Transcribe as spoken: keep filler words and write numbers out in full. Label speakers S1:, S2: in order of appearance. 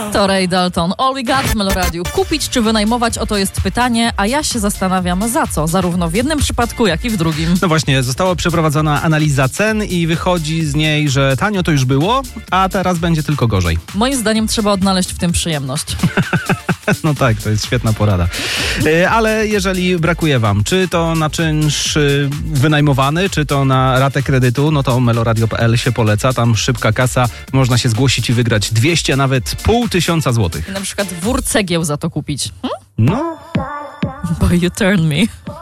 S1: To Ray Dalton. All We Got w Meloradiu. Kupić czy wynajmować? Oto jest pytanie, a ja się zastanawiam za co, zarówno w jednym przypadku, jak i w drugim.
S2: No właśnie, została przeprowadzona analiza cen i wychodzi z niej, że tanio to już było, a teraz będzie tylko gorzej.
S1: Moim zdaniem trzeba odnaleźć w tym przyjemność.
S2: No tak, to jest świetna porada. Ale jeżeli brakuje wam, czy to na czynsz wynajmowany, czy to na ratę kredytu, no to meloradio kropka p l się poleca. Tam szybka kasa, można się zgłosić i wygrać dwieście, a nawet pół tysiąca złotych.
S1: Na przykład wór cegieł za to kupić. Hm?
S2: No.
S1: Boy, you turn me.